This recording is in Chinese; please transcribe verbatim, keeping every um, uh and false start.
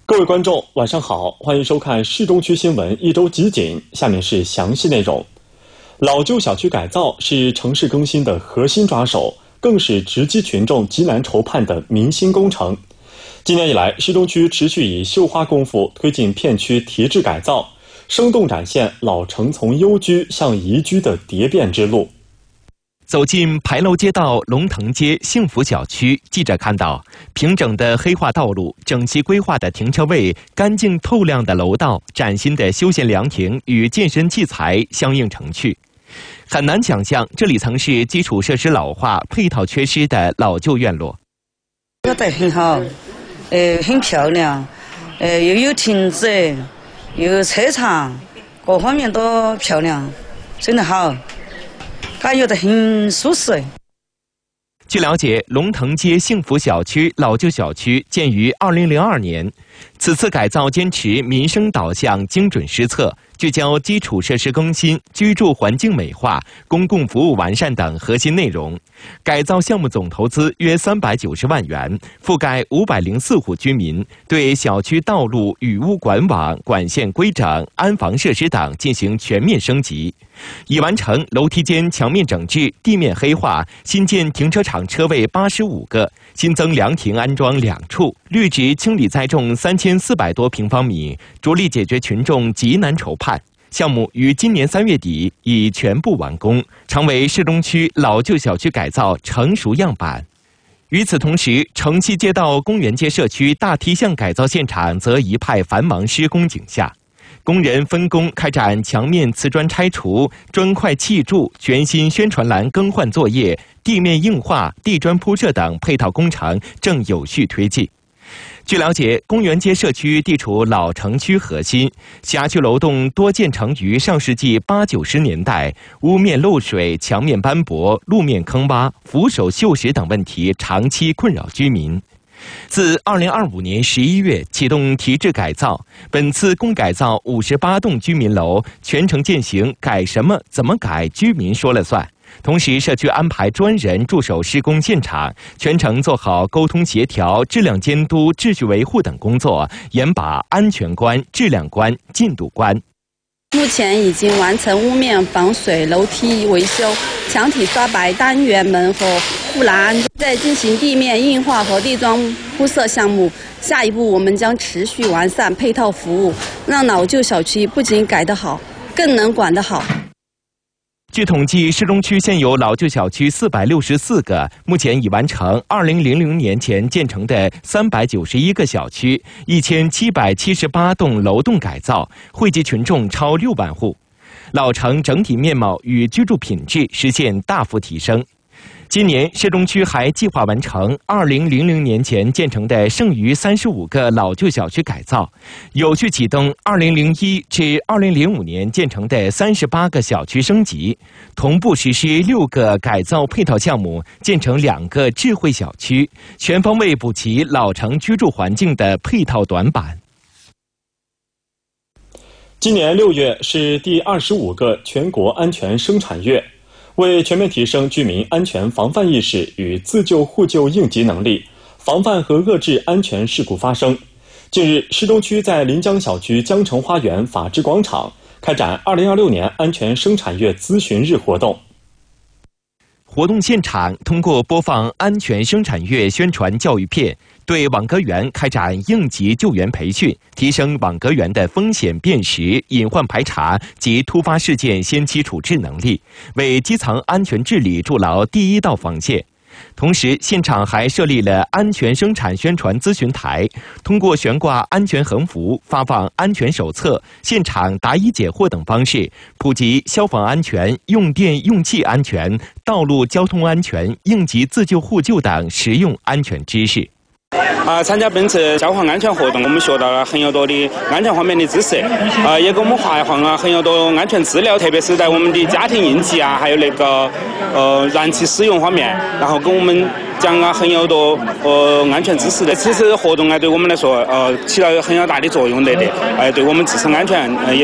各位观众，晚上好，欢迎收看市中区新闻一周集锦。下面是详细内容。老旧小区改造是城市更新的核心抓手，更是直击群众急难愁盼的民心工程。今年以来，市中区持续以绣花功夫推进片区提质改造，生动展现老城从幽居向宜居的蝶变之路。 走进牌楼街道龙腾街幸福小区，记者看到平整的黑化道路、整齐规划的停车位、干净透亮的楼道、崭新的休闲凉亭与健身器材相映成趣。很难想象这里曾是基础设施老化、配套缺失的老旧院落。 搞得很好，呃，很漂亮，呃，又有亭子，又有车场，各方面都漂亮，真的好。感觉得很舒适。 据了解，龙腾街幸福小区老旧小区建于二零零二年，此次改造坚持民生导向、精准施策，聚焦基础设施更新、居住环境美化、公共服务完善等核心内容。改造项目总投资约三百九十万元，覆盖五百零四户居民，对小区道路、雨污管网、管线规整、安防设施等进行全面升级，已完成楼梯间墙面整治、地面黑化，新建停车场车位八十五个，新增凉亭安装两处，绿植清理栽种三千四百多平方米，着力解决群众急难愁盼。项目于今年三月底已全部完工，成为市中区老旧小区改造成熟样板。与此同时，城西街道公园街社区大梯巷改造现场则一派繁忙施工景象。工人分工开展墙面瓷砖拆除、砖块砌筑、全新宣传栏更换作业，地面硬化、地砖铺设等配套工程正有序推进。据了解，公园街社区地处老城区核心，辖区楼栋多建成于上世纪八九十年代，屋面漏水、墙面斑驳、路面坑洼、扶手锈蚀等问题长期困扰居民。自二零二五年十一月启动提质改造，本次共改造五十八栋居民楼，全程践行改什么怎么改，居民说了算。同时，社区安排专人驻守施工现场，全程做好沟通协调、质量监督、秩序维护等工作，严把安全关、质量关、进度关。 目前已经完成屋面防水、楼梯维修、墙体刷白、单元门和护栏，在进行地面硬化和地砖铺设项目。下一步，我们将持续完善配套服务，让老旧小区不仅改得好，更能管得好。 据统计，市中区现有老旧小区四百六十四个，目前已完成二零零零年前建成的三百九十一个小区，一千七百七十八栋楼栋改造，惠及群众超六万户，老城整体面貌与居住品质实现大幅提升。今年，市中区还计划完成二零零零年前建成的剩余三十五个老旧小区改造，有序启动二零零一至二零零五年建成的三十八个小区升级，同步实施六个改造配套项目，建成两个智慧小区，全方位补齐老城居住环境的配套短板。 今年六月是第二十五个全国安全生产月。为全面提升居民安全防范意识与自救互救应急能力，防范和遏制安全事故发生，近日，市中区在临江小区江城花园法治广场开展二零二六年安全生产月咨询日活动。 活动现场通过播放安全生产月宣传教育片，对网格员开展应急救援培训，提升网格员的风险辨识、隐患排查及突发事件先期处置能力，为基层安全治理筑牢第一道防线。同时，现场还设立了安全生产宣传咨询台，通过悬挂安全横幅、发放安全手册、现场答疑解惑等方式，普及消防安全、用电用气安全、道路交通安全、应急自救互救等实用安全知识。 啊，参加本次消防安全活动，我们学到了很有多的安全方面的知识，啊，也给我们发放了很有多安全资料，特别是在我们的家庭应急啊，还有那个呃燃气使用方面，然后跟我们讲了很有多呃安全知识的。此次活动呢，对我们来说，呃，起到很有大的作用的的，哎、呃，对我们自身安全呃也。